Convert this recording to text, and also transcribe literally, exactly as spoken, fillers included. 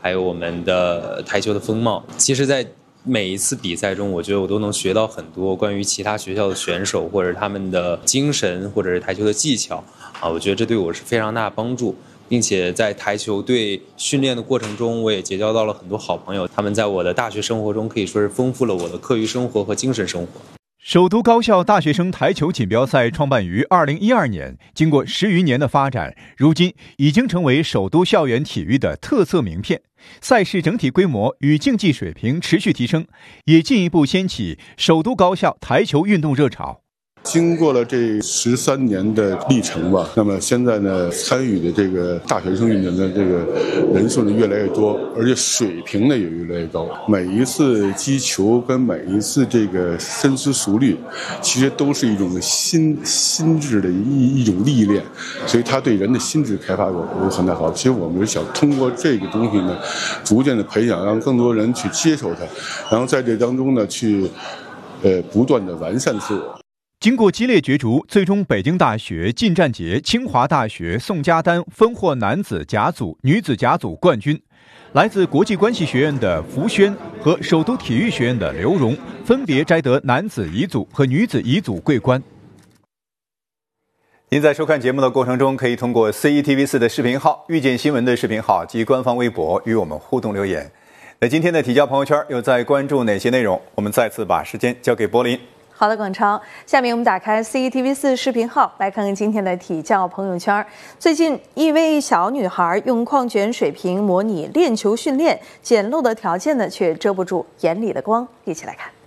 还有我们的台球的风貌。其实，在每一次比赛中，我觉得我都能学到很多关于其他学校的选手或者他们的精神，或者是台球的技巧啊，我觉得这对我是非常大的帮助。并且在台球队训练的过程中，我也结交到了很多好朋友，他们在我的大学生活中可以说是丰富了我的课余生活和精神生活。 首都高校大学生台球锦标赛创办于二零一二年，经过十余年的发展，如今已经成为首都校园体育的特色名片。赛事整体规模与竞技水平持续提升，也进一步掀起首都高校台球运动热潮。 经过了这十三年的历程吧，那么现在呢，参与的这个大学生运动的这个人数呢越来越多，而且水平呢也越来越高。每一次击球跟每一次这个深思熟虑，其实都是一种心心智的一一种历练，所以它对人的心智开发有有很大好处。其实我们想通过这个东西呢，逐渐的培养，让更多人去接受它，然后在这当中呢，去呃不断的完善自我。 经过激烈角逐，最终北京大学靳占杰、清华大学宋佳丹分获男子甲组、女子甲组冠军。来自国际关系学院的福轩和首都体育学院的刘荣分别摘得男子乙组和女子乙组桂冠。您在收看节目的过程中，可以通过 C E T V 四 的视频号、遇见新闻的视频号及官方微博与我们互动留言。那今天的体教朋友圈又在关注哪些内容？我们再次把时间交给柏林。 好的，广超，下面我们打开 C E T V 四 视频号，来看看今天的体教朋友圈。最近，一位小女孩用矿泉水瓶模拟练球训练，简陋的条件呢，却遮不住眼里的光。一起来看。